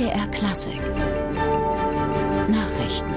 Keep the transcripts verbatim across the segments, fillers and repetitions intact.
D R Klassik Nachrichten.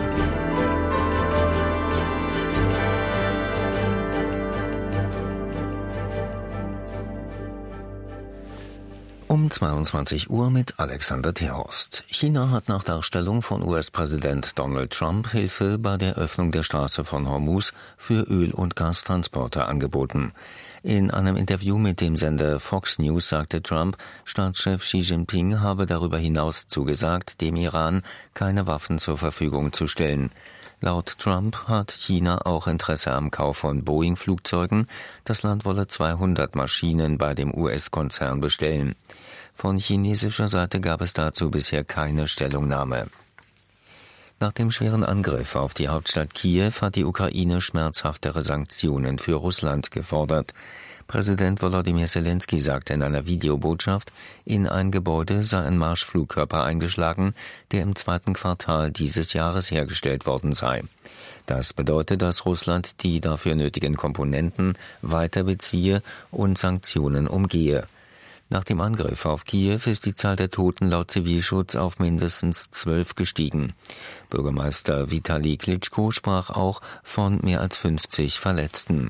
Um zweiundzwanzig Uhr mit Alexander Terhorst. China hat nach Darstellung von U S-Präsident Donald Trump Hilfe bei der Öffnung der Straße von Hormuz für Öl- und Gastransporte angeboten. In einem Interview mit dem Sender Fox News sagte Trump, Staatschef Xi Jinping habe darüber hinaus zugesagt, dem Iran keine Waffen zur Verfügung zu stellen. Laut Trump hat China auch Interesse am Kauf von Boeing-Flugzeugen. Das Land wolle zweihundert Maschinen bei dem U S-Konzern bestellen. Von chinesischer Seite gab es dazu bisher keine Stellungnahme. Nach dem schweren Angriff auf die Hauptstadt Kiew hat die Ukraine schmerzhaftere Sanktionen für Russland gefordert. Präsident Volodymyr Zelensky sagte in einer Videobotschaft, in ein Gebäude sei ein Marschflugkörper eingeschlagen, der im zweiten Quartal dieses Jahres hergestellt worden sei. Das bedeutet, dass Russland die dafür nötigen Komponenten weiter beziehe und Sanktionen umgehe. Nach dem Angriff auf Kiew ist die Zahl der Toten laut Zivilschutz auf mindestens zwölf gestiegen. Bürgermeister Vitali Klitschko sprach auch von mehr als fünfzig Verletzten.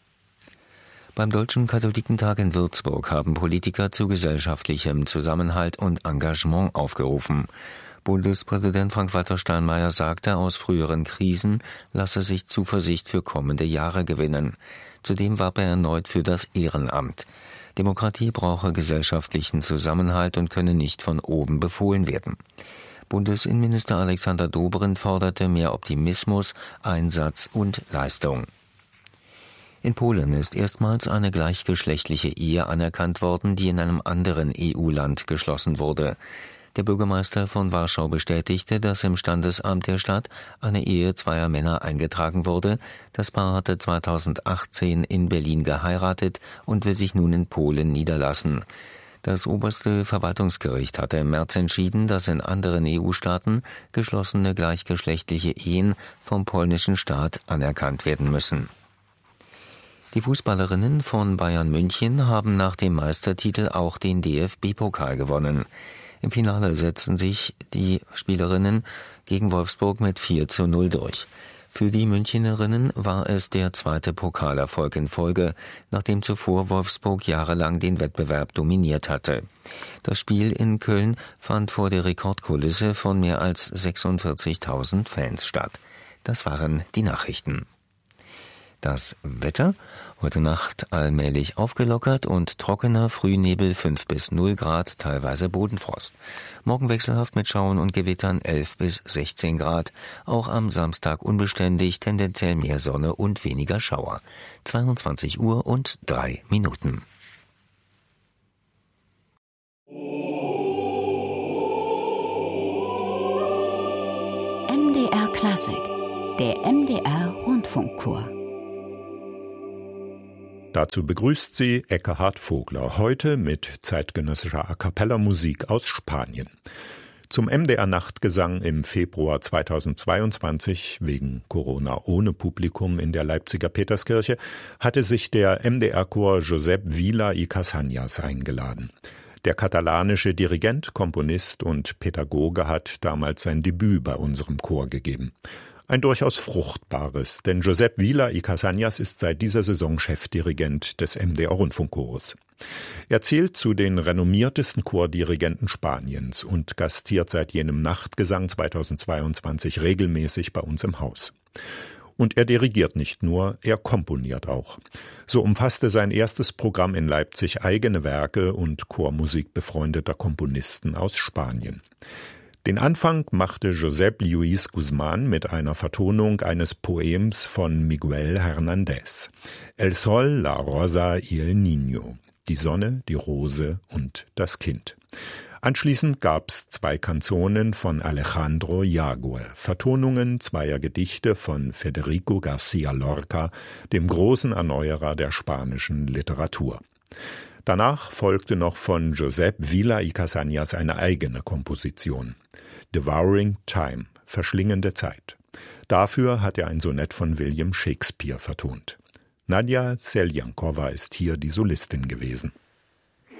Beim Deutschen Katholikentag in Würzburg haben Politiker zu gesellschaftlichem Zusammenhalt und Engagement aufgerufen. Bundespräsident Frank-Walter Steinmeier sagte, aus früheren Krisen lasse sich Zuversicht für kommende Jahre gewinnen. Zudem warb er erneut für das Ehrenamt. Demokratie brauche gesellschaftlichen Zusammenhalt und könne nicht von oben befohlen werden. Bundesinnenminister Alexander Dobrindt forderte mehr Optimismus, Einsatz und Leistung. In Polen ist erstmals eine gleichgeschlechtliche Ehe anerkannt worden, die in einem anderen E U-Land geschlossen wurde. Der Bürgermeister von Warschau bestätigte, dass im Standesamt der Stadt eine Ehe zweier Männer eingetragen wurde. Das Paar hatte zweitausendachtzehn in Berlin geheiratet und will sich nun in Polen niederlassen. Das oberste Verwaltungsgericht hatte im März entschieden, dass in anderen E U-Staaten geschlossene gleichgeschlechtliche Ehen vom polnischen Staat anerkannt werden müssen. Die Fußballerinnen von Bayern München haben nach dem Meistertitel auch den D F B-Pokal gewonnen. Im Finale setzten sich die Spielerinnen gegen Wolfsburg mit vier zu null durch. Für die Münchnerinnen war es der zweite Pokalerfolg in Folge, nachdem zuvor Wolfsburg jahrelang den Wettbewerb dominiert hatte. Das Spiel in Köln fand vor der Rekordkulisse von mehr als sechsundvierzigtausend Fans statt. Das waren die Nachrichten. Das Wetter: Heute Nacht allmählich aufgelockert und trockener, Frühnebel fünf bis null Grad, teilweise Bodenfrost. Morgen wechselhaft mit Schauern und Gewittern elf bis sechzehn Grad. Auch am Samstag unbeständig, tendenziell mehr Sonne und weniger Schauer. zweiundzwanzig Uhr und drei Minuten. M D R Klassik, der M D R Rundfunkchor. Dazu begrüßt sie Ekkehard Vogler, heute mit zeitgenössischer A-cappella-Musik aus Spanien. Zum M D R-Nachtgesang im Februar zweitausendzweiundzwanzig, wegen Corona ohne Publikum in der Leipziger Peterskirche, hatte sich der M D R-Chor Josep Vila y Casañas eingeladen. Der katalanische Dirigent, Komponist und Pädagoge hat damals sein Debüt bei unserem Chor gegeben. Ein durchaus fruchtbares, denn Josep Vila y Casañas ist seit dieser Saison Chefdirigent des M D R-Rundfunkchores. Er zählt zu den renommiertesten Chordirigenten Spaniens und gastiert seit jenem Nachtgesang zweitausendzweiundzwanzig regelmäßig bei uns im Haus. Und er dirigiert nicht nur, er komponiert auch. So umfasste sein erstes Programm in Leipzig eigene Werke und Chormusik befreundeter Komponisten aus Spanien. Den Anfang machte Josep Lluís Guzmán mit einer Vertonung eines Poems von Miguel Hernández. El Sol, la Rosa y el Niño. Die Sonne, die Rose und das Kind. Anschließend gab's zwei Canzonen von Alejandro Jaguar, Vertonungen zweier Gedichte von Federico García Lorca, dem großen Erneuerer der spanischen Literatur. Danach folgte noch von Josep Vila y Casañas eine eigene Komposition. Devouring Time, verschlingende Zeit. Dafür hat er ein Sonett von William Shakespeare vertont. Nadja Seljankova ist hier die Solistin gewesen.